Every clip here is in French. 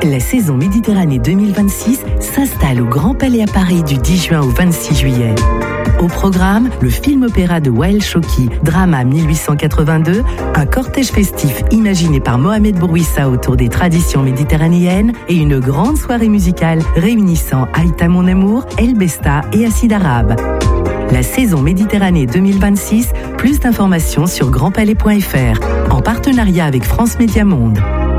La saison Méditerranée 2026 s'installe au Grand Palais à Paris du 10 juin au 26 juillet. Au programme, le film-opéra de Wael Choki, Drama 1882, un cortège festif imaginé par Mohamed Bourouissa autour des traditions méditerranéennes et une grande soirée musicale réunissant Aïta Mon Amour, El Besta et Acide Arabe. La saison Méditerranée 2026, plus d'informations sur grandpalais.fr, en partenariat avec France Média Monde.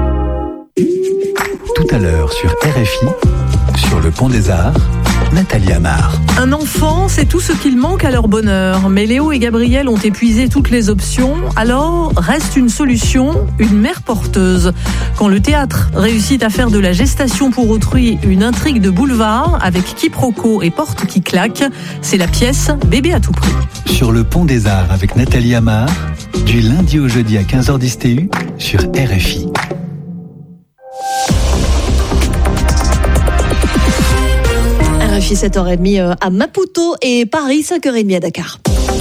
Tout à l'heure sur RFI, sur le Pont des Arts, Nathalie Amar. Un enfant, c'est tout ce qu'il manque à leur bonheur. Mais Léo et Gabriel ont épuisé toutes les options. Alors, reste une solution, une mère porteuse. Quand le théâtre réussit à faire de la gestation pour autrui une intrigue de boulevard, avec quiproquo et porte qui claquent, c'est la pièce Bébé à tout prix. Sur le Pont des Arts avec Nathalie Amar, du lundi au jeudi à 15h10 TU, sur RFI. RFI 7h30 à Maputo et Paris 5h30 à Dakar.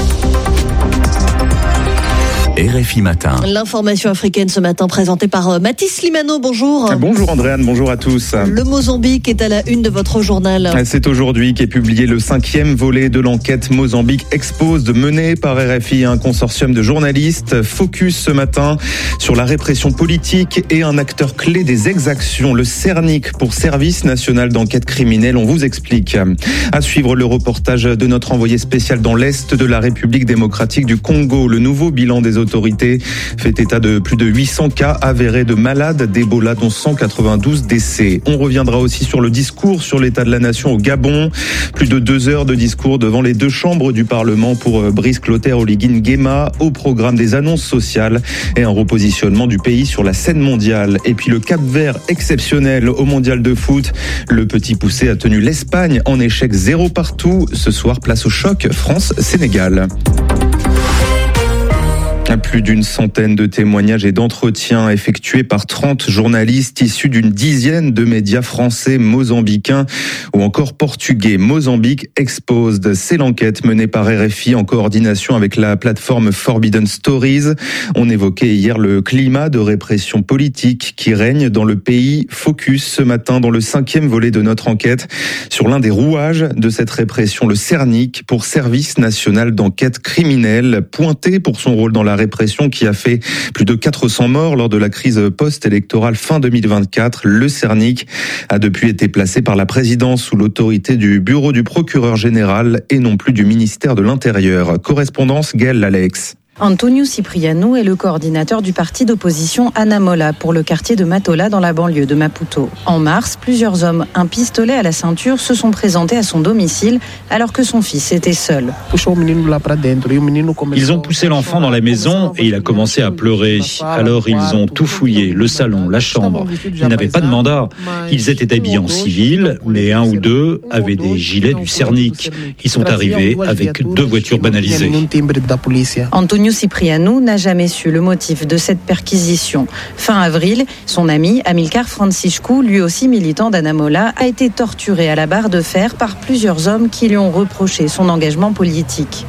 RFI Matin. L'information africaine ce matin présentée par Mathis Limano. Bonjour. Bonjour Andréane, bonjour à tous. Le Mozambique est à la une de votre journal. C'est aujourd'hui qu'est publié le 5e volet de l'enquête Mozambique Exposed menée par RFI, un consortium de journalistes. Focus ce matin sur la répression politique et un acteur clé des exactions, le CERNIC pour Service National d'Enquête Criminelle. On vous explique. À suivre le reportage de notre envoyé spécial dans l'Est de la République démocratique du Congo. Le nouveau bilan des autorités fait état de plus de 800 cas avérés de malades d'Ebola, dont 192 décès. On reviendra aussi sur le discours sur l'état de la nation au Gabon. Plus de 2 heures de discours devant les 2 chambres du Parlement pour Brice Clotaire Oligui Nguema, au programme des annonces sociales et un repositionnement du pays sur la scène mondiale. Et puis le Cap-Vert exceptionnel au mondial de foot. Le petit poussé a tenu l'Espagne en échec 0 partout. Ce soir, place au choc France-Sénégal. Plus d'une centaine de témoignages et d'entretiens effectués par 30 journalistes issus d'une dizaine de médias français, mozambicains ou encore portugais. Mozambique Exposed, c'est l'enquête menée par RFI en coordination avec la plateforme Forbidden Stories. On évoquait hier le climat de répression politique qui règne dans le pays. Focus ce matin dans le 5e volet de notre enquête sur l'un des rouages de cette répression, le CERNIC pour Service National d'Enquête Criminelle, pointé pour son rôle dans la répression qui a fait plus de 400 morts lors de la crise post-électorale fin 2024. Le CERNIC a depuis été placé par la présidence sous l'autorité du bureau du procureur général et non plus du ministère de l'Intérieur. Correspondance Gaël Alex. Antonio Cipriano est le coordinateur du parti d'opposition Anamola pour le quartier de Matola dans la banlieue de Maputo. En mars, plusieurs hommes, un pistolet à la ceinture, se sont présentés à son domicile alors que son fils était seul. Ils ont poussé l'enfant dans la maison et il a commencé à pleurer. Alors ils ont tout fouillé, le salon, la chambre. Ils n'avaient pas de mandat. Ils étaient habillés en civil, mais un ou deux avaient des gilets du CERNIC. Ils sont arrivés avec 2 voitures banalisées. Antonio Cipriano n'a jamais su le motif de cette perquisition. Fin avril, son ami Amilcar Francisco, lui aussi militant d'Anamola, a été torturé à la barre de fer par plusieurs hommes qui lui ont reproché son engagement politique.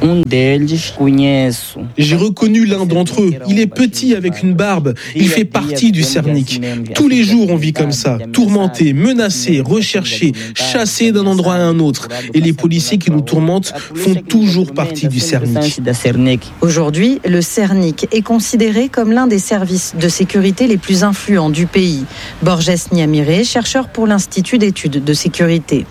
J'ai reconnu l'un d'entre eux. Il est petit avec une barbe. Il fait partie du CERNIC. Tous les jours, on vit comme ça, tourmenté, menacé, recherché, chassé d'un endroit à un autre. Et les policiers qui nous tourmentent font toujours partie du CERNIC. Aujourd'hui, le CERNIC est considéré comme l'un des services de sécurité les plus influents du pays. Borges Niamire, chercheur pour l'Institut d'études de sécurité.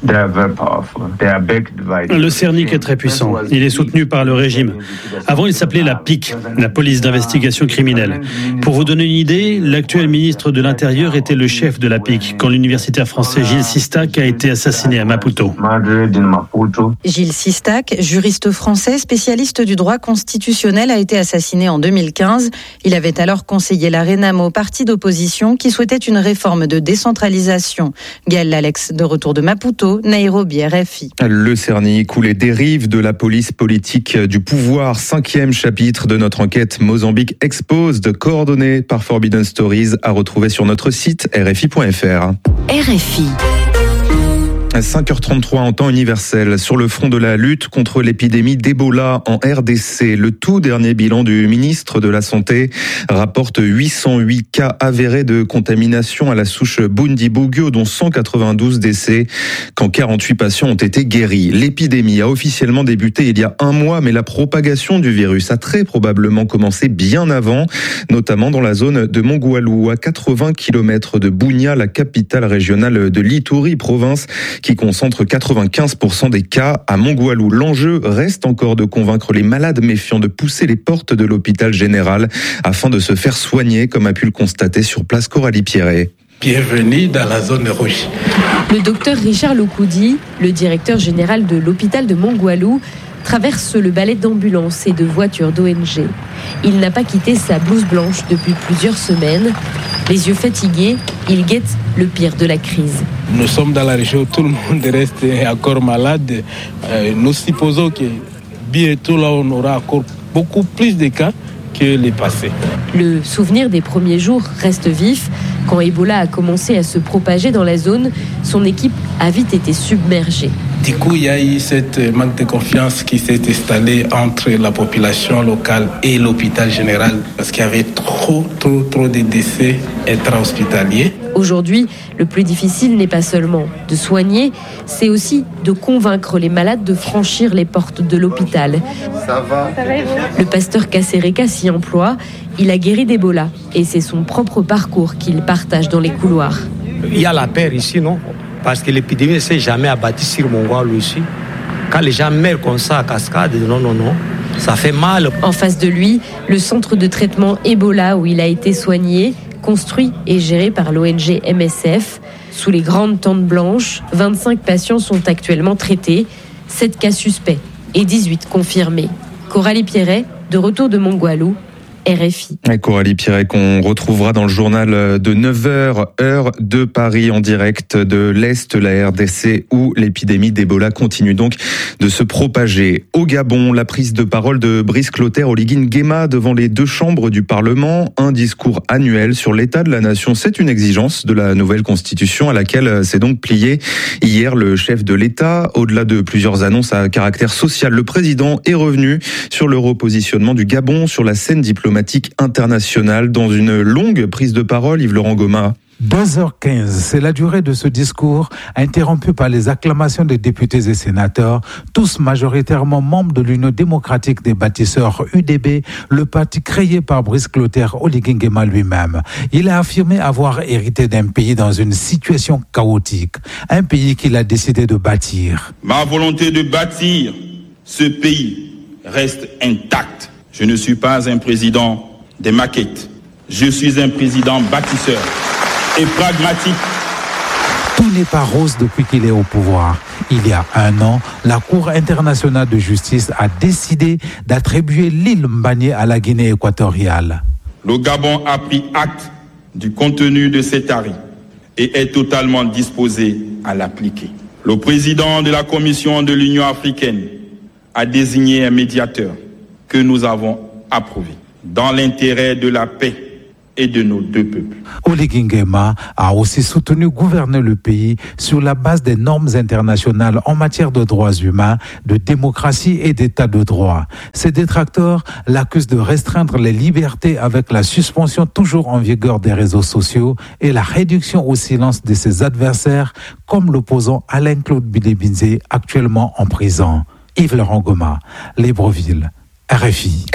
Le CERNIC est très puissant. Il est soutenu par le régime. Avant, il s'appelait la PIC, la police d'investigation criminelle. Pour vous donner une idée, l'actuel ministre de l'Intérieur était le chef de la PIC quand l'universitaire français Gilles Sistac a été assassiné à Maputo. Gilles Sistac, juriste français, spécialiste du droit constitutionnel, a été assassiné en 2015. Il avait alors conseillé la Renamo, parti d'opposition qui souhaitait une réforme de décentralisation. Gaël Alex, de retour de Maputo, Nairobi, RFI. Le CERNIC ou les dérives de la police politique du pouvoir, 5e chapitre de notre enquête Mozambique Exposed, coordonnée par Forbidden Stories, à retrouver sur notre site rfi.fr. RFI. 5h33 en temps universel. Sur le front de la lutte contre l'épidémie d'Ebola en RDC, le tout dernier bilan du ministre de la Santé rapporte 808 cas avérés de contamination à la souche Bundibugyo, dont 192 décès, quand 48 patients ont été guéris. L'épidémie a officiellement débuté il y a un mois, mais la propagation du virus a très probablement commencé bien avant, notamment dans la zone de Mongoualou, à 80 km de Bunia, la capitale régionale de l'Ituri, province qui concentre 95% des cas à Mongoualou. L'enjeu reste encore de convaincre les malades méfiants de pousser les portes de l'hôpital général afin de se faire soigner, comme a pu le constater sur place Coralie Pierret. Bienvenue dans la zone rouge. Le docteur Richard Lokoudi, le directeur général de l'hôpital de Mongoualou, traverse le balai d'ambulances et de voitures d'ONG. Il n'a pas quitté sa blouse blanche depuis plusieurs semaines. Les yeux fatigués, il guette le pire de la crise. Nous sommes dans la région où tout le monde reste encore malade. Nous supposons que bientôt là, on aura encore beaucoup plus de cas que les passés. Le souvenir des premiers jours reste vif. Quand Ebola a commencé à se propager dans la zone, son équipe a vite été submergée. Du coup, il y a eu cette manque de confiance qui s'est installée entre la population locale et l'hôpital général parce qu'il y avait trop de décès intra-hospitaliers. Aujourd'hui, le plus difficile n'est pas seulement de soigner, c'est aussi de convaincre les malades de franchir les portes de l'hôpital. Ça va. Le pasteur Kassereka s'y emploie. Il a guéri d'Ebola et c'est son propre parcours qu'il partage dans les couloirs. Il y a la peur ici, non? Parce que l'épidémie ne s'est jamais abattue sur Mongoualou ici. Quand les gens meurent comme ça à cascade, non, ça fait mal. En face de lui, le centre de traitement Ebola où il a été soigné, construit et géré par l'ONG MSF. Sous les grandes tentes blanches, 25 patients sont actuellement traités, 7 cas suspects et 18 confirmés. Coralie Pierret, de retour de Mongoualou, RFI. Et Coralie Pierret qu'on retrouvera dans le journal de 9h, heure de Paris, en direct de l'Est, la RDC, où l'épidémie d'Ebola continue donc de se propager. Au Gabon, la prise de parole de Brice Clotaire Oligui Nguema devant les deux chambres du Parlement, un discours annuel sur l'état de la nation. C'est une exigence de la nouvelle constitution à laquelle s'est donc plié hier le chef de l'État. Au-delà de plusieurs annonces à caractère social, le président est revenu sur le repositionnement du Gabon sur la scène diplomatique internationale dans une longue prise de parole. Yves-Laurent Goma. 2h15, c'est la durée de ce discours, interrompu par les acclamations des députés et sénateurs, tous majoritairement membres de l'Union démocratique des bâtisseurs UDB, le parti créé par Brice Clotaire Oligui Nguema lui-même. Il a affirmé avoir hérité d'un pays dans une situation chaotique, un pays qu'il a décidé de bâtir. Ma volonté de bâtir ce pays reste intacte. Je ne suis pas un président des maquettes. Je suis un président bâtisseur et pragmatique. Tout n'est pas rose depuis qu'il est au pouvoir. Il y a un an, la Cour internationale de justice a décidé d'attribuer l'île Mbagné à la Guinée équatoriale. Le Gabon a pris acte du contenu de cet arrêt et est totalement disposé à l'appliquer. Le président de la Commission de l'Union africaine a désigné un médiateur que nous avons approuvé dans l'intérêt de la paix et de nos deux peuples. Oligui Nguema a aussi soutenu gouverner le pays sur la base des normes internationales en matière de droits humains, de démocratie et d'état de droit. Ses détracteurs l'accusent de restreindre les libertés avec la suspension toujours en vigueur des réseaux sociaux et la réduction au silence de ses adversaires, comme l'opposant Alain-Claude Bilebinze, actuellement en prison. Yves-Laurent Goma, Libreville. RFI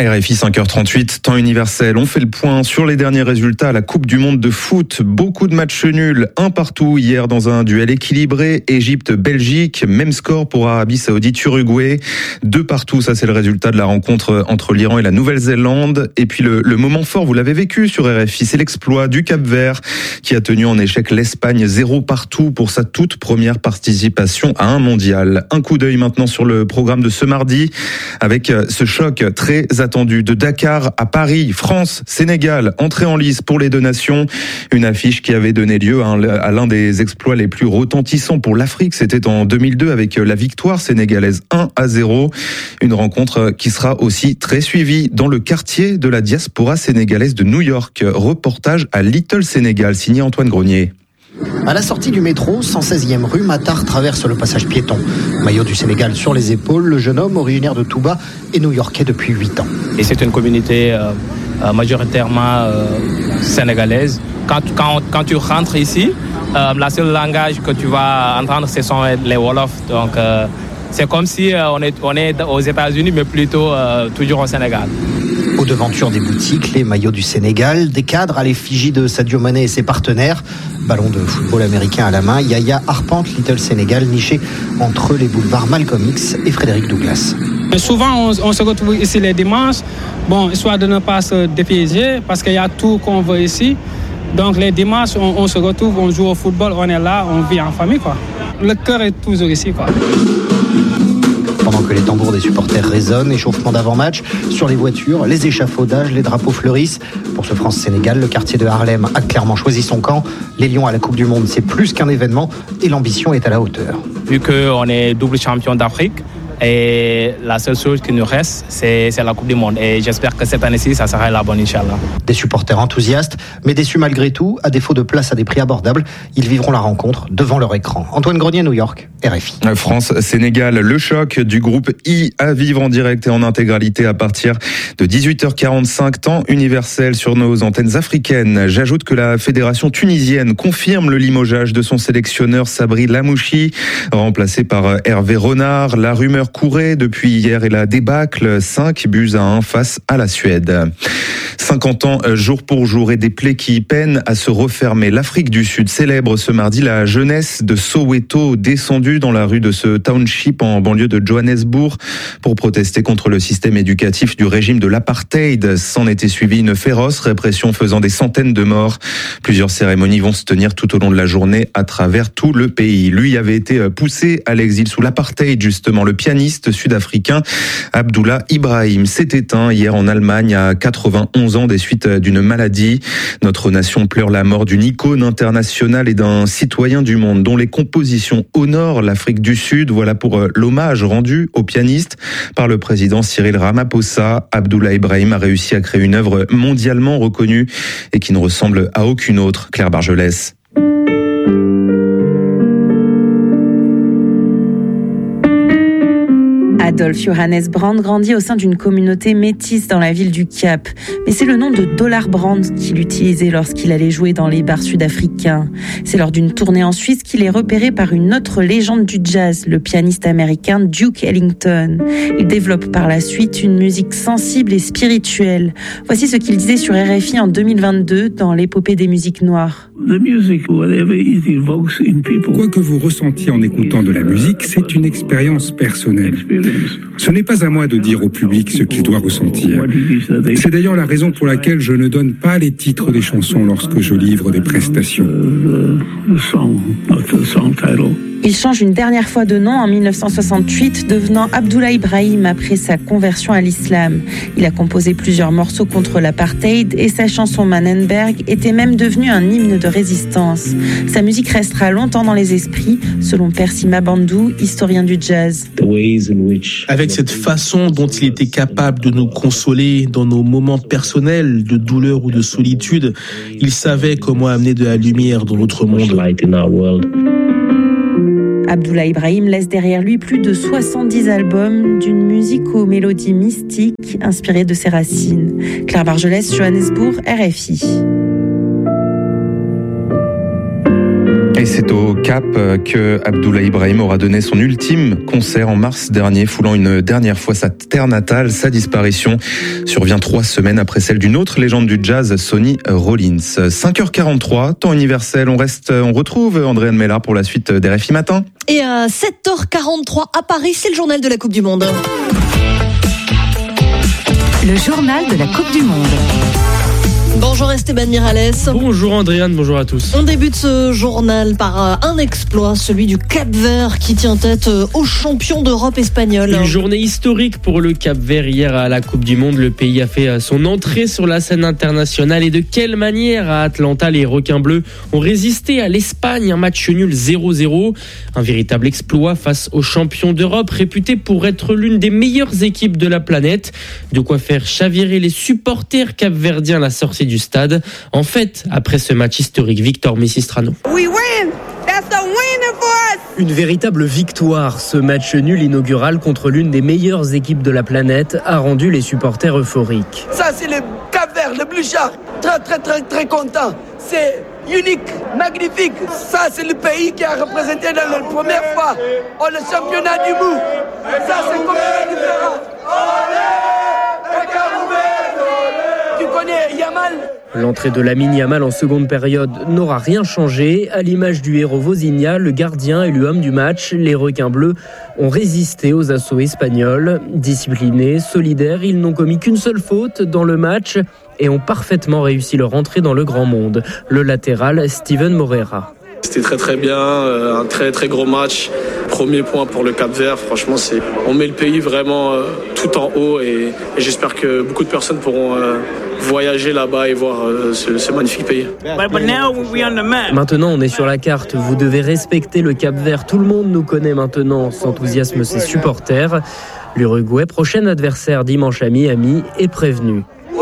5h38, temps universel. On fait le point sur les derniers résultats à la Coupe du Monde de foot. Beaucoup de matchs nuls, un partout hier dans un duel équilibré. Égypte-Belgique, même score pour Arabie Saoudite-Uruguay. 2 partout, ça c'est le résultat de la rencontre entre l'Iran et la Nouvelle-Zélande. Et puis le moment fort, vous l'avez vécu sur RFI, c'est l'exploit du Cap-Vert qui a tenu en échec l'Espagne 0 partout pour sa toute première participation à un mondial. Un coup d'œil maintenant sur le programme de ce mardi avec ce choc très attendu de Dakar à Paris, France, Sénégal, entrée en lice pour les deux nations. Une affiche qui avait donné lieu à l'un des exploits les plus retentissants pour l'Afrique. C'était en 2002 avec la victoire sénégalaise 1-0. Une rencontre qui sera aussi très suivie dans le quartier de la diaspora sénégalaise de New York. Reportage à Little Sénégal, signé Antoine Grenier. À la sortie du métro, 116e rue, Matar traverse le passage piéton. Maillot du Sénégal sur les épaules, le jeune homme originaire de Touba est new-yorkais depuis 8 ans. Et c'est une communauté majoritairement sénégalaise. Quand tu rentres ici, la seule langage que tu vas entendre, ce sont les Wolof. Donc c'est comme si on est aux États-Unis, mais plutôt toujours au Sénégal. Aux devantures des boutiques, les maillots du Sénégal, des cadres à l'effigie de Sadio Mané et ses partenaires. Ballon de football américain à la main, Yaya arpente Little Sénégal, niché entre les boulevards Malcolm X et Frédéric Douglass. Souvent, on se retrouve ici les dimanches, histoire de ne pas se dépiéger, parce qu'il y a tout qu'on veut ici. Donc les dimanches, on se retrouve, on joue au football, on est là, on vit en famille, quoi. Le cœur est toujours ici, quoi. Pendant que les tambours des supporters résonnent, échauffement d'avant-match, sur les voitures, les échafaudages, les drapeaux fleurissent. Pour ce France-Sénégal, le quartier de Harlem a clairement choisi son camp. Les Lions à la Coupe du Monde, c'est plus qu'un événement et l'ambition est à la hauteur. Vu qu'on est double champion d'Afrique, et la seule chose qui nous reste, c'est la Coupe du Monde. Et j'espère que cette année-ci, ça sera la bonne, Inch'Allah. Des supporters enthousiastes, mais déçus malgré tout. À défaut de place à des prix abordables, ils vivront la rencontre devant leur écran. Antoine Grenier, New York, RFI. France-Sénégal, le choc du groupe I à vivre en direct et en intégralité à partir de 18h45, temps universel sur nos antennes africaines. J'ajoute que la fédération tunisienne confirme le limogeage de son sélectionneur Sabri Lamouchi, remplacé par Hervé Renard. La rumeur courait depuis hier et la débâcle, 5-1 face à la Suède. 50 ans jour pour jour et des plaies qui peinent à se refermer. L'Afrique du Sud célèbre ce mardi la jeunesse de Soweto descendue dans la rue de ce township en banlieue de Johannesburg pour protester contre le système éducatif du régime de l'apartheid. S'en était suivie une féroce répression faisant des centaines de morts. Plusieurs cérémonies vont se tenir tout au long de la journée à travers tout le pays. Lui avait été poussé à l'exil sous l'apartheid, justement. Le pianiste sud-africain Abdullah Ibrahim s'est éteint hier en Allemagne à 91 ans des suites d'une maladie. Notre nation pleure la mort d'une icône internationale et d'un citoyen du monde dont les compositions honorent l'Afrique du Sud. Voilà pour l'hommage rendu au pianiste par le président Cyril Ramaphosa. Abdullah Ibrahim a réussi à créer une œuvre mondialement reconnue et qui ne ressemble à aucune autre. Claire Bargelès. Adolf Johannes Brand grandit au sein d'une communauté métisse dans la ville du Cap. Mais c'est le nom de Dollar Brand qu'il utilisait lorsqu'il allait jouer dans les bars sud-africains. C'est lors d'une tournée en Suisse qu'il est repéré par une autre légende du jazz, le pianiste américain Duke Ellington. Il développe par la suite une musique sensible et spirituelle. Voici ce qu'il disait sur RFI en 2022 dans l'épopée des musiques noires. Quoi que vous ressentiez en écoutant de la musique, c'est une expérience personnelle. Ce n'est pas à moi de dire au public ce qu'il doit ressentir. C'est d'ailleurs la raison pour laquelle je ne donne pas les titres des chansons lorsque je livre des prestations. Il change une dernière fois de nom en 1968, devenant Abdullah Ibrahim après sa conversion à l'islam. Il a composé plusieurs morceaux contre l'apartheid et sa chanson Mannenberg était même devenue un hymne de résistance. Sa musique restera longtemps dans les esprits, selon Percy Mabandou, historien du jazz. Avec cette façon dont il était capable de nous consoler dans nos moments personnels de douleur ou de solitude, il savait comment amener de la lumière dans notre monde. Abdullah Ibrahim laisse derrière lui plus de 70 albums d'une musique aux mélodies mystiques inspirées de ses racines. Claire Bargelès, Johannesburg, RFI. Et c'est au Cap que Abdullah Ibrahim aura donné son ultime concert en mars dernier, foulant une dernière fois sa terre natale. Sa disparition survient 3 semaines après celle d'une autre légende du jazz, Sonny Rollins. 5h43, temps universel. On retrouve Andréane Mellard pour la suite des RFI Matin. Et à 7h43 à Paris, c'est le journal de la Coupe du Monde. Le journal de la Coupe du Monde. Bonjour Esteban Miralles. Bonjour Andréane, bonjour à tous. On débute ce journal par un exploit, celui du Cap-Vert qui tient tête aux champions d'Europe espagnols. Une journée historique pour le Cap-Vert. Hier à la Coupe du Monde, le pays a fait son entrée sur la scène internationale. Et de quelle manière à Atlanta, les requins bleus ont résisté à l'Espagne, un match nul 0-0. Un véritable exploit face aux champions d'Europe, réputés pour être l'une des meilleures équipes de la planète. De quoi faire chavirer les supporters capverdiens à la sortie du stade. En fait, après ce match historique, Victor Messistrano. We win! Une véritable victoire. Ce match nul inaugural contre l'une des meilleures équipes de la planète a rendu les supporters euphoriques. Ça, c'est le Cap-Vert, le Blue Shark. Très content. C'est unique, magnifique. Ça, c'est le pays qui a représenté la première fois le championnat du monde. Ça, c'est complètement différent. Tu connais Yamal ? L'entrée de Lamine Yamal en seconde période n'aura rien changé. À l'image du héros Vozinha, le gardien élu homme du match, les requins bleus ont résisté aux assauts espagnols. Disciplinés, solidaires, ils n'ont commis qu'une seule faute dans le match et ont parfaitement réussi leur entrée dans le grand monde. Le latéral, Steven Moreira. C'était très bien, un très gros match. Premier point pour le Cap-Vert, franchement, on met le pays vraiment tout en haut et j'espère que beaucoup de personnes pourront voyager là-bas et voir ce magnifique pays. Maintenant, on est sur la carte. Vous devez respecter le Cap-Vert. Tout le monde nous connaît maintenant, s'enthousiasment ses supporters. L'Uruguay, prochain adversaire dimanche à Miami, est prévenu.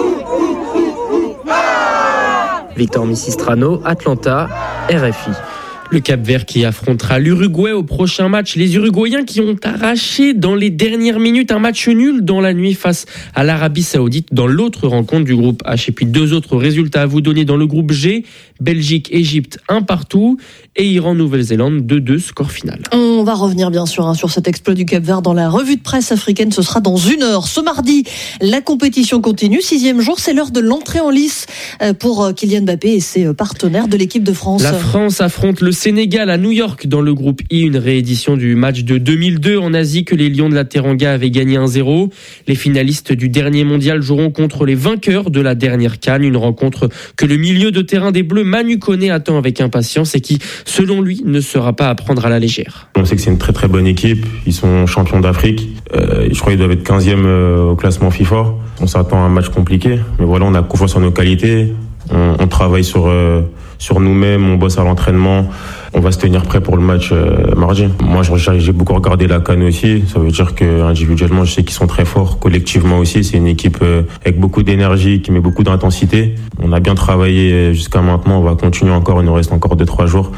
Victor Misistrano, Atlanta, RFI. Le Cap-Vert qui affrontera l'Uruguay au prochain match. Les Uruguayens qui ont arraché dans les dernières minutes un match nul dans la nuit face à l'Arabie Saoudite dans l'autre rencontre du groupe H. Et puis deux autres résultats à vous donner dans le groupe G. Belgique, Égypte, 1-1 et Iran, Nouvelle-Zélande, 2-2, score final. On va revenir bien sûr sur cet exploit du Cap-Vert dans la revue de presse africaine. Ce sera dans 1 heure. Ce mardi, la compétition continue. 6e jour, c'est l'heure de l'entrée en lice pour Kylian Mbappé et ses partenaires de l'équipe de France. La France affronte le Sénégal à New York dans le groupe I, une réédition du match de 2002 en Asie que les Lions de la Teranga avaient gagné 1-0. Les finalistes du dernier mondial joueront contre les vainqueurs de la dernière CAN, une rencontre que le milieu de terrain des Bleus Manu Koné attend avec impatience et qui, selon lui, ne sera pas à prendre à la légère. On sait que c'est une très bonne équipe, ils sont champions d'Afrique, je crois qu'ils doivent être 15e au classement FIFA. On s'attend à un match compliqué, mais voilà, on a confiance en nos qualités, on travaille sur nous-mêmes, on bosse à l'entraînement, on va se tenir prêt pour le match mardi. Moi, j'ai beaucoup regardé la CAN aussi, ça veut dire que individuellement, je sais qu'ils sont très forts, collectivement aussi, c'est une équipe avec beaucoup d'énergie, qui met beaucoup d'intensité. On a bien travaillé jusqu'à maintenant, on va continuer encore, il nous reste encore 2-3 jours.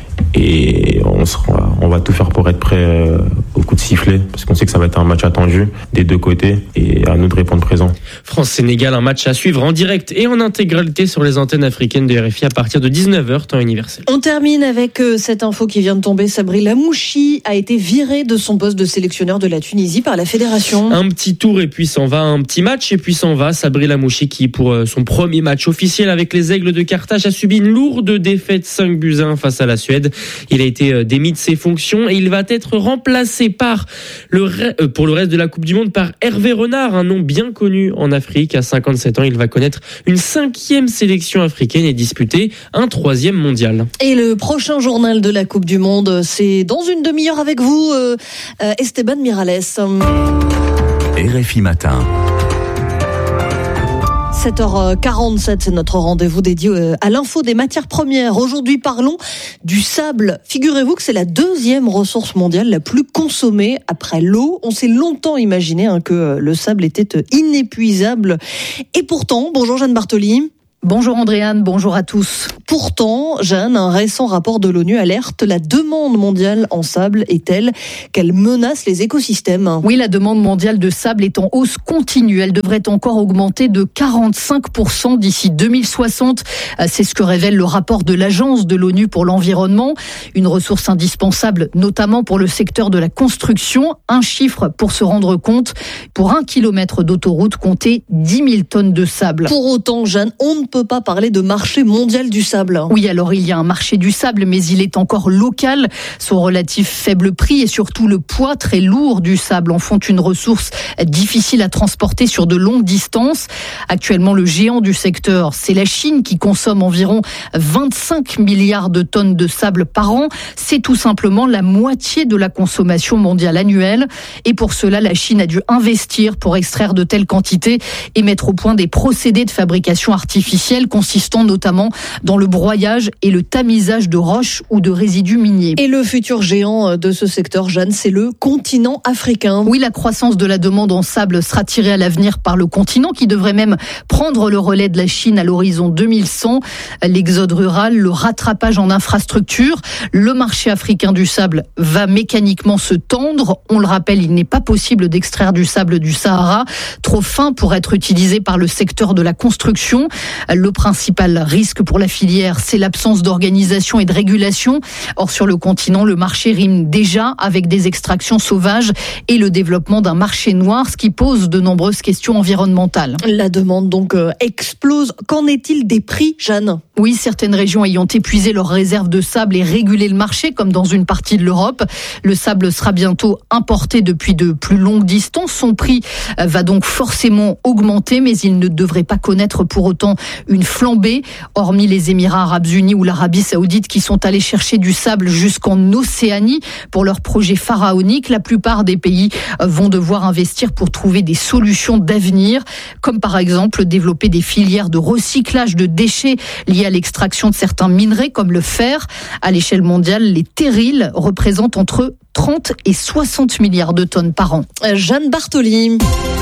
Et on va tout faire pour être prêt au coup de sifflet, parce qu'on sait que ça va être un match attendu des deux côtés et à nous de répondre présent. France-Sénégal, un match à suivre en direct et en intégralité sur les antennes africaines de RFI à partir de 19h, temps universel. On termine avec cette info qui vient de tomber. Sabri Lamouchi a été viré de son poste de sélectionneur de la Tunisie par la fédération. Un petit tour et puis s'en va, un petit match et puis s'en va. Sabri Lamouchi qui, pour son premier match officiel avec les Aigles de Carthage, a subi une lourde défaite 5-1 face à la Suède. Il a été démis de ses fonctions et il va être remplacé pour le reste de la Coupe du Monde par Hervé Renard, un nom bien connu en Afrique. À 57 ans, il va connaître une 5e sélection africaine et disputer un 3e mondial. Et le prochain journal de la Coupe du Monde, c'est dans une demi-heure avec vous, Esteban Miralles. RFI Matin. 7h47, c'est notre rendez-vous dédié à l'info des matières premières. Aujourd'hui, parlons du sable. Figurez-vous que c'est la 2e ressource mondiale la plus consommée après l'eau. On s'est longtemps imaginé que le sable était inépuisable. Et pourtant, bonjour Jeanne Bartoli. Bonjour Andréane, bonjour à tous. Pourtant, Jeanne, un récent rapport de l'ONU alerte, la demande mondiale en sable est telle qu'elle menace les écosystèmes. Oui, la demande mondiale de sable est en hausse continue. Elle devrait encore augmenter de 45% d'ici 2060. C'est ce que révèle le rapport de l'Agence de l'ONU pour l'environnement. Une ressource indispensable, notamment pour le secteur de la construction. Un chiffre pour se rendre compte. Pour 1 kilomètre d'autoroute, comptez 10 000 tonnes de sable. Pour autant, Jeanne, on ne peut pas parler de marché mondial du sable. Oui, alors il y a un marché du sable, mais il est encore local. Son relatif faible prix et surtout le poids très lourd du sable en font une ressource difficile à transporter sur de longues distances. Actuellement, le géant du secteur, c'est la Chine qui consomme environ 25 milliards de tonnes de sable par an. C'est tout simplement la moitié de la consommation mondiale annuelle. Et pour cela, la Chine a dû investir pour extraire de telles quantités et mettre au point des procédés de fabrication artificielle artificiels consistant notamment dans le broyage et le tamisage de roches ou de résidus miniers. Et le futur géant de ce secteur, Jeanne, c'est le continent africain. Oui, la croissance de la demande en sable sera tirée à l'avenir par le continent qui devrait même prendre le relais de la Chine à l'horizon 2100. L'exode rural, le rattrapage en infrastructure, le marché africain du sable va mécaniquement se tendre. On le rappelle, il n'est pas possible d'extraire du sable du Sahara, trop fin pour être utilisé par le secteur de la construction. Le principal risque pour la filière, c'est l'absence d'organisation et de régulation. Or, sur le continent, le marché rime déjà avec des extractions sauvages et le développement d'un marché noir, ce qui pose de nombreuses questions environnementales. La demande donc explose. Qu'en est-il des prix, Jeanne ? Oui, certaines régions ayant épuisé leurs réserves de sable et régulé le marché, comme dans une partie de l'Europe. Le sable sera bientôt importé depuis de plus longues distances. Son prix va donc forcément augmenter, mais il ne devrait pas connaître pour autant une flambée, hormis les Émirats arabes unis ou l'Arabie saoudite qui sont allés chercher du sable jusqu'en Océanie pour leur projet pharaonique. La plupart des pays vont devoir investir pour trouver des solutions d'avenir, comme par exemple développer des filières de recyclage de déchets liés à l'extraction de certains minerais comme le fer. À l'échelle mondiale, les terrils représentent entre 30 et 60 milliards de tonnes par an. Jeanne Bartoli.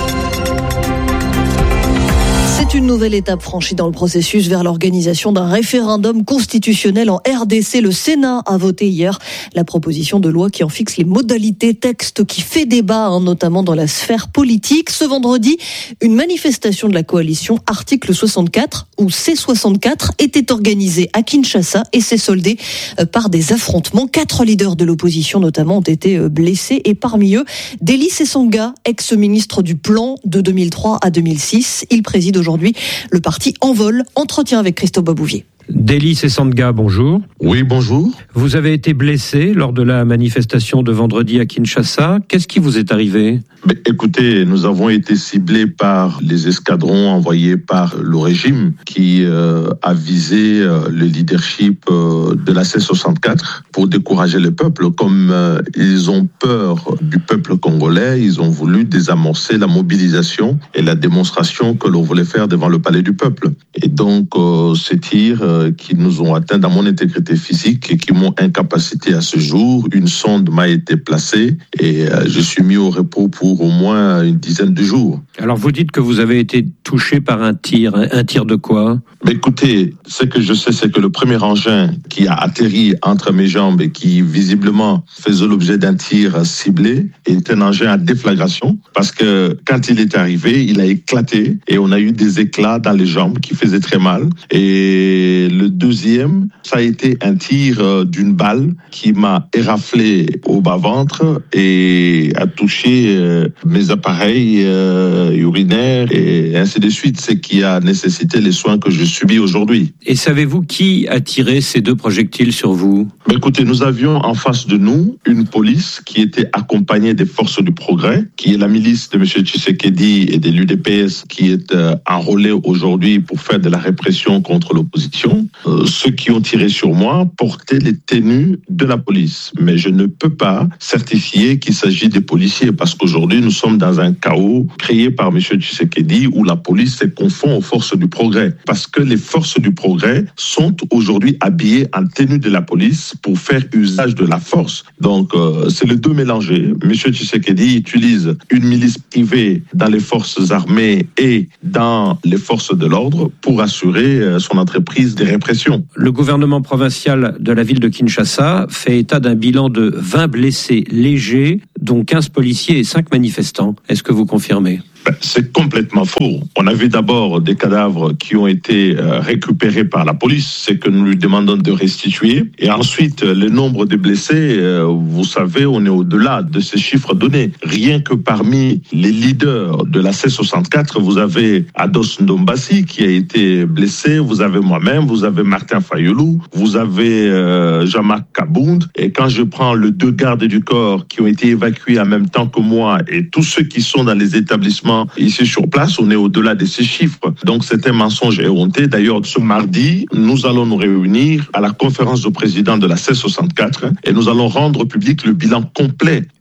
C'est une nouvelle étape franchie dans le processus vers l'organisation d'un référendum constitutionnel en RDC. Le Sénat a voté hier la proposition de loi qui en fixe les modalités, texte qui fait débat, notamment dans la sphère politique. Ce vendredi, une manifestation de la coalition Article 64 ou C64 était organisée à Kinshasa et s'est soldée par des affrontements. 4 leaders de l'opposition notamment ont été blessés et parmi eux, Deli Sesanga, ex-ministre du Plan de 2003 à 2006. Il préside aujourd'hui le parti Envol. Entretien avec Christophe Babouvier. Deli Sesanga, bonjour. Oui, bonjour. Vous avez été blessé lors de la manifestation de vendredi à Kinshasa. Qu'est-ce qui vous est arrivé ? Écoutez, nous avons été ciblés par les escadrons envoyés par le régime qui a visé le leadership de la C64 pour décourager le peuple. Comme ils ont peur du peuple congolais, ils ont voulu désamorcer la mobilisation et la démonstration que l'on voulait faire devant le palais du peuple. Et donc, ces tirs qui nous ont atteints dans mon intégrité physique et qui m'ont incapacité à ce jour. Une sonde m'a été placée et je suis mis au repos pour au moins une dizaine de jours. Alors vous dites que vous avez été touché par un tir de quoi ? Écoutez, ce que je sais, c'est que le premier engin qui a atterri entre mes jambes et qui visiblement faisait l'objet d'un tir ciblé est un engin à déflagration parce que quand il est arrivé, il a éclaté et on a eu des éclats dans les jambes qui faisaient très mal. Et le deuxième, ça a été un tir d'une balle qui m'a éraflé au bas-ventre et a touché mes appareils urinaires et ainsi de suite, ce qui a nécessité les soins que je subis aujourd'hui. Et savez-vous qui a tiré ces 2 projectiles sur vous ? Écoutez, nous avions en face de nous une police qui était accompagnée des forces du progrès, qui est la milice de M. Tshisekedi et de l'UDPS qui est enrôlée aujourd'hui pour faire de la répression contre l'opposition. Ceux qui ont tiré sur moi portaient les tenues de la police. Mais je ne peux pas certifier qu'il s'agit des policiers parce qu'aujourd'hui, nous sommes dans un chaos créé par M. Tshisekedi où la police se confond aux forces du progrès. Parce que les forces du progrès sont aujourd'hui habillées en tenue de la police pour faire usage de la force. Donc, c'est les deux mélangés. M. Tshisekedi utilise une milice privée dans les forces armées et dans les forces de l'ordre pour assurer son entreprise de répression. Le gouvernement provincial de la ville de Kinshasa fait état d'un bilan de 20 blessés légers, dont 15 policiers et 5 manifestants. Est-ce que vous confirmez ? C'est complètement faux. On a vu d'abord des cadavres qui ont été récupérés par la police, c'est que nous lui demandons de restituer. Et ensuite, le nombre de blessés, vous savez, on est au-delà de ces chiffres donnés. Rien que parmi les leaders de la C64, vous avez Ados Ndombasi qui a été blessé, vous avez moi-même, vous avez Martin Fayoulou, vous avez Jean-Marc Kabound. Et quand je prends les 2 gardes du corps qui ont été évacués en même temps que moi et tous ceux qui sont dans les établissements ici sur place, on est au-delà de ces chiffres. Donc c'est un mensonge éhonté. D'ailleurs, ce mardi, nous allons nous réunir à la conférence de président de la C64 et nous allons rendre public le bilan complet.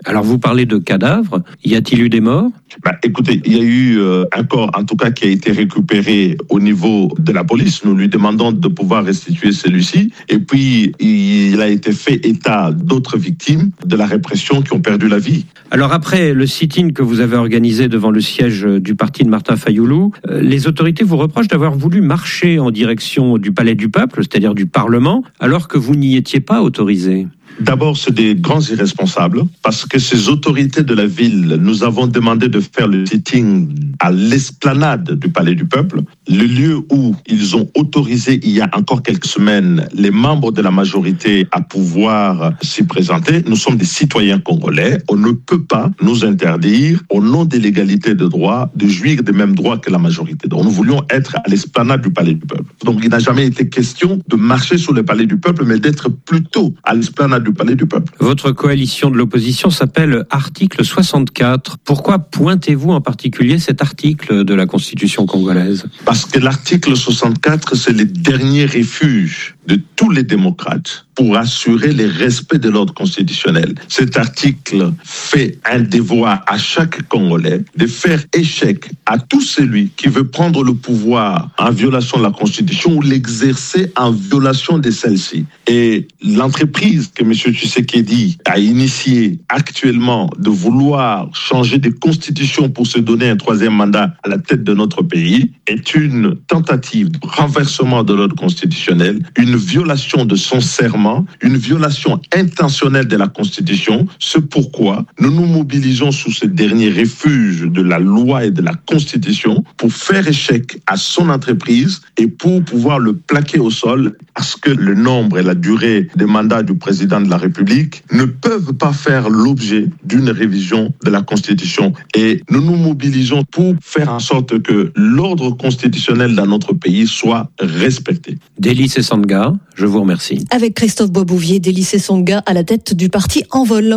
Alors vous parlez de cadavres, y a-t-il eu des morts ? Écoutez, il y a eu un corps, en tout cas, qui a été récupéré au niveau de la police. Nous lui demandons de pouvoir restituer celui-ci. Et puis, il a été fait état d'autres victimes de la répression qui ont perdu la vie. Alors après le sit-in que vous avez organisé devant le siège du parti de Martin Fayulu, les autorités vous reprochent d'avoir voulu marcher en direction du Palais du Peuple, c'est-à-dire du Parlement, alors que vous n'y étiez pas autorisé. D'abord, c'est des grands irresponsables parce que ces autorités de la ville nous avons demandé de faire le sitting à l'esplanade du Palais du Peuple, le lieu où ils ont autorisé il y a encore quelques semaines les membres de la majorité à pouvoir s'y présenter. Nous sommes des citoyens congolais. On ne peut pas nous interdire, au nom de l'égalité de droit, de jouir des mêmes droits que la majorité. Donc, nous voulions être à l'esplanade du Palais du Peuple. Donc, il n'a jamais été question de marcher sur le Palais du Peuple, mais d'être plutôt à l'esplanade du Palais du Peuple. Votre coalition de l'opposition s'appelle Article 64. Pourquoi pointez-vous en particulier cet article de la Constitution congolaise ? Parce que l'article 64, c'est le dernier refuge de tous les démocrates pour assurer le respect de l'ordre constitutionnel. Cet article fait un devoir à chaque Congolais de faire échec à tout celui qui veut prendre le pouvoir en violation de la Constitution ou l'exercer en violation de celle-ci. Et l'entreprise que M. Tshisekedi a initiée actuellement de vouloir changer de constitution pour se donner un troisième mandat à la tête de notre pays est une tentative de renversement de l'ordre constitutionnel, une violation de son serment, une violation intentionnelle de la Constitution. C'est pourquoi nous nous mobilisons sous ce dernier refuge de la loi et de la Constitution pour faire échec à son entreprise et pour pouvoir le plaquer au sol, parce que le nombre et la durée des mandats du président de la République ne peuvent pas faire l'objet d'une révision de la Constitution. Et nous nous mobilisons pour faire en sorte que l'ordre constitutionnel dans notre pays soit respecté. Délice Essanga, je vous remercie. Avec Christophe Boisbouvier, Délice Essanga à la tête du parti Envol.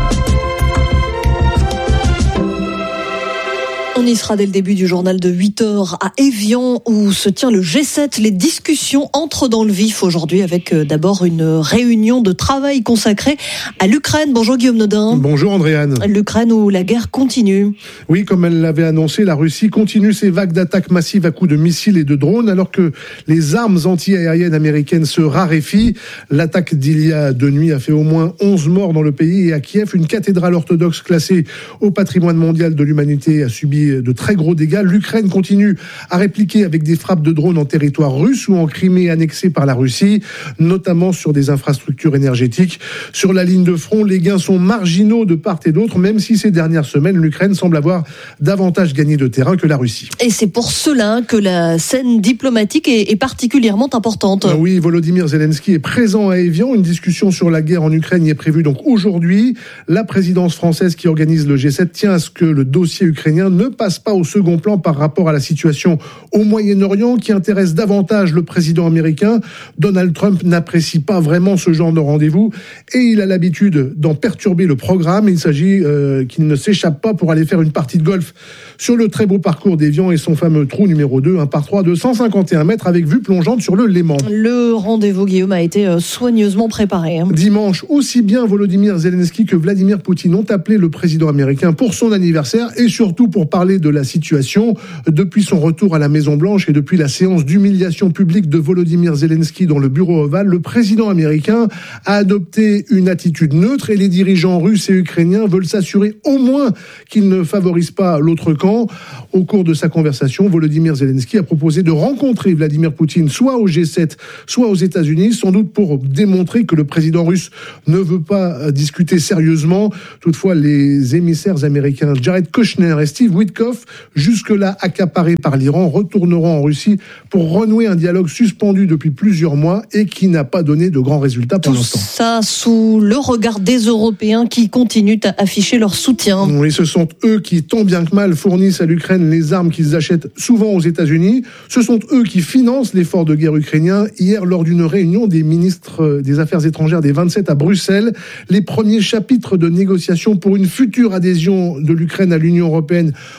On y sera dès le début du journal de 8h à Évian où se tient le G7. Les discussions entrent dans le vif aujourd'hui avec d'abord une réunion de travail consacrée à l'Ukraine. Bonjour Guillaume Nodin. Bonjour Andréane. L'Ukraine où la guerre continue. Oui, comme elle l'avait annoncé, la Russie continue ses vagues d'attaques massives à coups de missiles et de drones alors que les armes anti-aériennes américaines se raréfient. L'attaque d'il y a 2 nuits a fait au moins 11 morts dans le pays et à Kiev, une cathédrale orthodoxe classée au patrimoine mondial de l'humanité a subi de très gros dégâts. L'Ukraine continue à répliquer avec des frappes de drones en territoire russe ou en Crimée annexée par la Russie, notamment sur des infrastructures énergétiques. Sur la ligne de front, les gains sont marginaux de part et d'autre, même si ces dernières semaines, l'Ukraine semble avoir davantage gagné de terrain que la Russie. Et c'est pour cela que la scène diplomatique est particulièrement importante. Oui, Volodymyr Zelensky est présent à Évian. Une discussion sur la guerre en Ukraine y est prévue donc aujourd'hui. La présidence française qui organise le G7 tient à ce que le dossier ukrainien ne passe pas au second plan par rapport à la situation au Moyen-Orient qui intéresse davantage le président américain. Donald Trump n'apprécie pas vraiment ce genre de rendez-vous et il a l'habitude d'en perturber le programme. Il s'agit qu'il ne s'échappe pas pour aller faire une partie de golf sur le très beau parcours d'Évian et son fameux trou numéro 2, un par 3 de 151 mètres avec vue plongeante sur le Léman. Le rendez-vous, Guillaume, a été soigneusement préparé. Dimanche, aussi bien Volodymyr Zelensky que Vladimir Poutine ont appelé le président américain pour son anniversaire et surtout pour parler de la situation. Depuis son retour à la Maison-Blanche et depuis la séance d'humiliation publique de Volodymyr Zelensky dans le bureau ovale, le président américain a adopté une attitude neutre et les dirigeants russes et ukrainiens veulent s'assurer au moins qu'ils ne favorisent pas l'autre camp. Au cours de sa conversation, Volodymyr Zelensky a proposé de rencontrer Vladimir Poutine soit au G7, soit aux États-Unis, sans doute pour démontrer que le président russe ne veut pas discuter sérieusement. Toutefois, les émissaires américains Jared Kushner et Steve Witkoff, jusque-là accaparés par l'Iran, retourneront en Russie pour renouer un dialogue suspendu depuis plusieurs mois et qui n'a pas donné de grands résultats pour l'instant. Tout ça sous le regard des Européens qui continuent à afficher leur soutien. Oui, ce sont eux qui, tant bien que mal, fournissent à l'Ukraine les armes qu'ils achètent souvent aux États-Unis. Ce sont eux qui financent l'effort de guerre ukrainien. Hier, lors d'une réunion des ministres des Affaires étrangères des 27 à Bruxelles, les premiers chapitres de négociations pour une future adhésion de l'Ukraine à l'Union européenne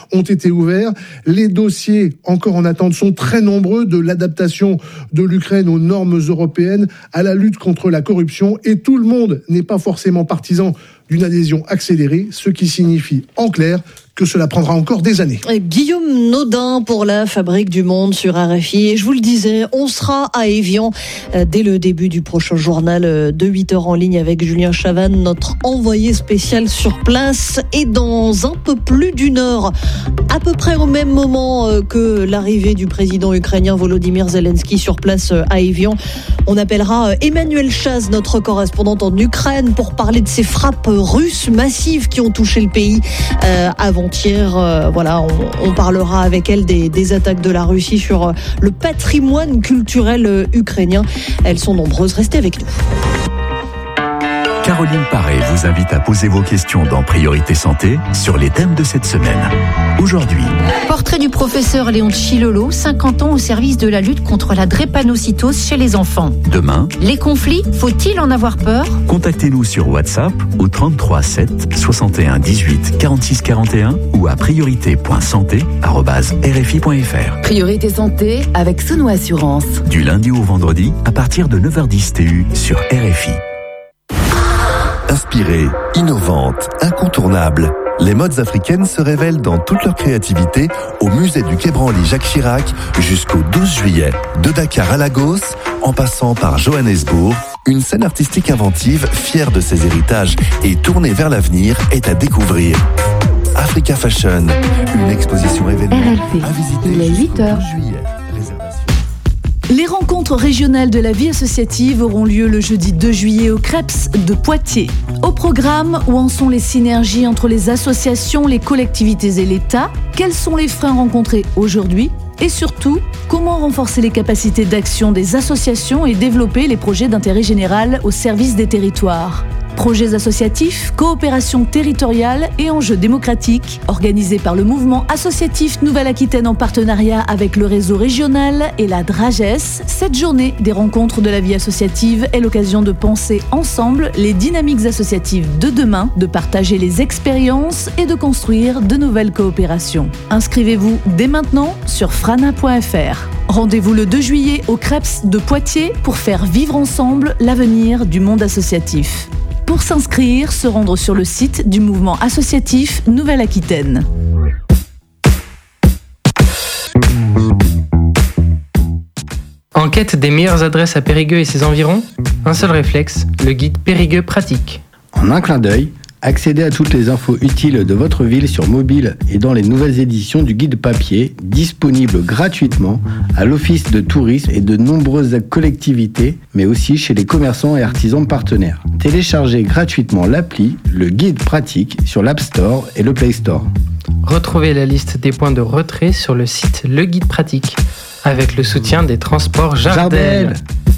ont été ouverts. Les dossiers encore en attente sont très nombreux, de l'adaptation de l'Ukraine aux normes européennes, à la lutte contre la corruption. Et tout le monde n'est pas forcément partisan d'une adhésion accélérée, ce qui signifie en clair que cela prendra encore des années. Guillaume Naudin pour la Fabrique du Monde sur RFI. Et je vous le disais, on sera à Évian dès le début du prochain journal de 8h en ligne avec Julien Chavannes, notre envoyé spécial sur place. Et dans un peu plus d'une heure, à peu près au même moment que l'arrivée du président ukrainien Volodymyr Zelensky sur place à Évian, on appellera Emmanuel Chaz, notre correspondante en Ukraine, pour parler de ces frappes russes massives qui ont touché le pays avant-hier. Voilà, on parlera avec elle des attaques de la Russie sur le patrimoine culturel ukrainien. Elles sont nombreuses. Restez avec nous. Caroline Paré vous invite à poser vos questions dans Priorité Santé sur les thèmes de cette semaine. Aujourd'hui, portrait du professeur Léon Chilolo, 50 ans au service de la lutte contre la drépanocytose chez les enfants. Demain, les conflits, faut-il en avoir peur ? Contactez-nous sur WhatsApp au 33 7 61 18 46 41 ou à priorité.santé@rfi.fr. Priorité Santé avec Sono Assurance. Du lundi au vendredi à partir de 9h10 TU sur RFI. Inspirée, innovante, incontournable, les modes africaines se révèlent dans toute leur créativité au musée du Quai Branly Jacques Chirac jusqu'au 12 juillet. De Dakar à Lagos, en passant par Johannesburg, une scène artistique inventive, fière de ses héritages et tournée vers l'avenir, est à découvrir. Africa Fashion, une exposition événement à visiter il est 8h. Les rencontres régionales de la vie associative auront lieu le jeudi 2 juillet au CREPS de Poitiers. Au programme, où en sont les synergies entre les associations, les collectivités et l'État ? Quels sont les freins rencontrés aujourd'hui ? Et surtout, comment renforcer les capacités d'action des associations et développer les projets d'intérêt général au service des territoires ? Projets associatifs, coopération territoriale et enjeux démocratiques, organisés par le mouvement associatif Nouvelle-Aquitaine en partenariat avec le réseau régional et la DRAGES. Cette journée des rencontres de la vie associative est l'occasion de penser ensemble les dynamiques associatives de demain, de partager les expériences et de construire de nouvelles coopérations. Inscrivez-vous dès maintenant sur frana.fr. Rendez-vous le 2 juillet au CREPS de Poitiers pour faire vivre ensemble l'avenir du monde associatif. Pour s'inscrire, se rendre sur le site du mouvement associatif Nouvelle-Aquitaine. En quête des meilleures adresses à Périgueux et ses environs ? Un seul réflexe, le guide Périgueux pratique. En un clin d'œil, accédez à toutes les infos utiles de votre ville sur mobile et dans les nouvelles éditions du guide papier, disponible gratuitement à l'Office de tourisme et de nombreuses collectivités, mais aussi chez les commerçants et artisans partenaires. Téléchargez gratuitement l'appli, le guide pratique, sur l'App Store et le Play Store. Retrouvez la liste des points de retrait sur le site Le Guide Pratique, avec le soutien des transports Jardel.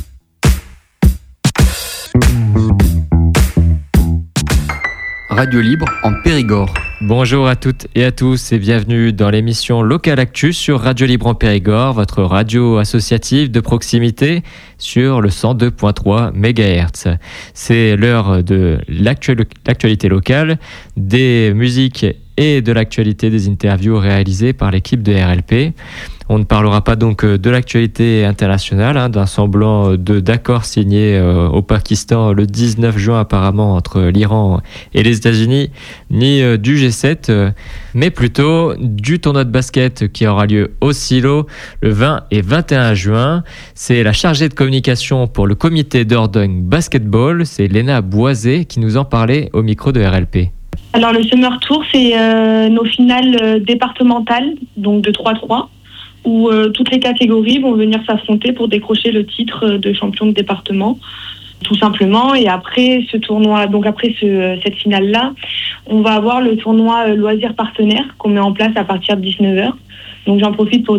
Radio Libre en Périgord. Bonjour à toutes et à tous et bienvenue dans l'émission Local Actu sur Radio Libre en Périgord, votre radio associative de proximité sur le 102.3 MHz. C'est l'heure de l'actualité locale, des musiques et de l'actualité des interviews réalisées par l'équipe de RLP. On ne parlera pas donc de l'actualité internationale, d'un semblant d'accord signé au Pakistan le 19 juin apparemment entre l'Iran et les États-Unis, ni du G7, mais plutôt du tournoi de basket qui aura lieu au Silo le 20 et 21 juin. C'est la chargée de communication pour le comité d'Ordogne Basketball, c'est Léna Boisé qui nous en parlait au micro de RLP. Alors le Summer Tour, c'est nos finales départementales, donc de 3-3. Où toutes les catégories vont venir s'affronter pour décrocher le titre de champion de département, tout simplement. Et après ce tournoi, donc après cette finale-là, on va avoir le tournoi loisirs partenaires qu'on met en place à partir de 19h. Donc j'en profite pour